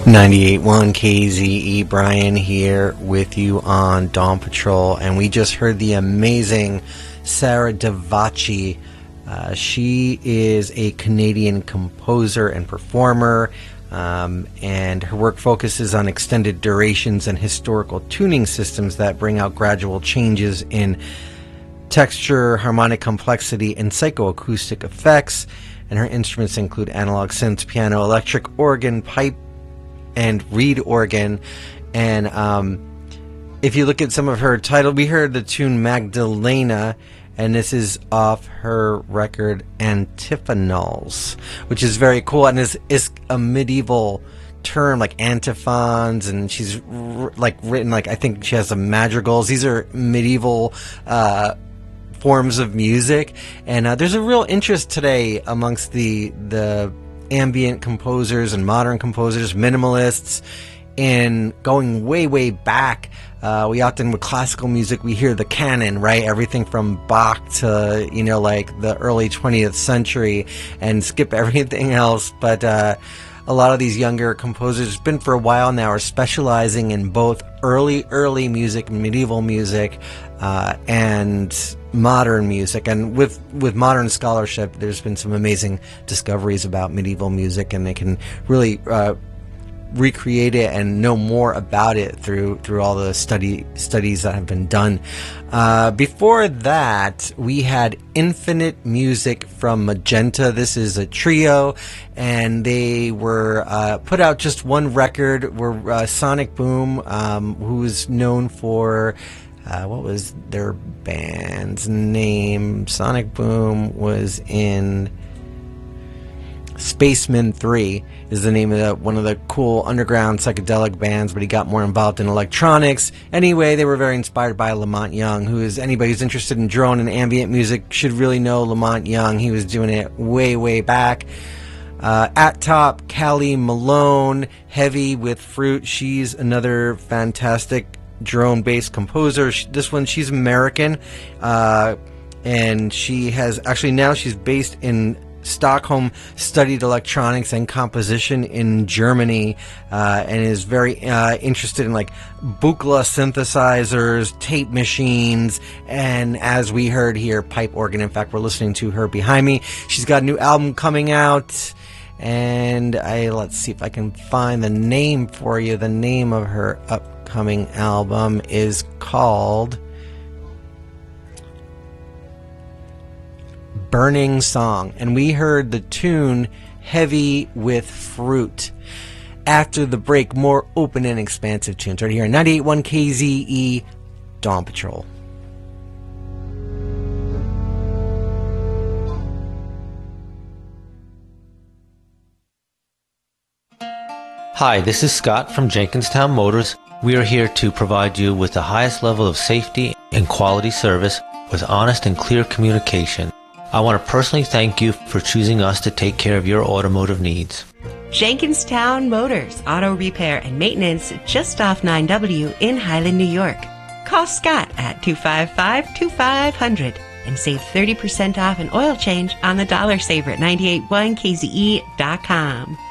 98.1 KZE, Brian here with you on Dawn Patrol, and we just heard the amazing Sarah Davachi. She is a Canadian composer and performer, and her work focuses on extended durations and historical tuning systems that bring out gradual changes in texture, harmonic complexity, and psychoacoustic effects. And her instruments include analog synths, piano, electric organ, pipe, and reed organ. And if you look at some of her title, we heard the tune Magdalena, and this is off her record Antiphonals, which is very cool, and is a medieval term, like antiphons, and she's written, I think she has some madrigals. These are medieval forms of music, and there's a real interest today amongst the ambient composers and modern composers, minimalists, in going way back. We often, with classical music, we hear the canon, right? Everything from Bach to, the early 20th century, and skip everything else. But a lot of these younger composers, been for a while now, are specializing in both early music, medieval music, and modern music. And with modern scholarship, there's been some amazing discoveries about medieval music, and they can really recreate it and know more about it through all the studies that have been done. Before that, we had Infinite Music from Magenta. This is a trio, and they were put out just one record. Were Sonic Boom, who is known for what was their band's name? Sonic Boom was in Spacemen 3 is the name of one of the cool underground psychedelic bands, but he got more involved in electronics. Anyway, they were very inspired by Lamont Young, who is, anybody who's interested in drone and ambient music should really know Lamont Young. He was doing it way back. At top, Callie Malone, Heavy with Fruit. She's another fantastic drone-based composer. She's American, and she has actually, now she's based in Stockholm, studied electronics and composition in Germany, and is very interested in Buchla synthesizers, tape machines, and as we heard here, pipe organ. In fact, we're listening to her behind me. She's got a new album coming out, and let's see if I can find the name for you. The name of her upcoming album is called Burning Song, and we heard the tune Heavy with Fruit. After the break, more open and expansive tunes right here on 98.1 KZE, Dawn Patrol. Hi, this is Scott from Jenkinstown Motors. We are here to provide you with the highest level of safety and quality service with honest and clear communication. I want to personally thank you for choosing us to take care of your automotive needs. Jenkinstown Motors, auto repair and maintenance just off 9W in Highland, New York. Call Scott at 255-2500 and save 30% off an oil change on the Dollar Saver at 98.1kze.com.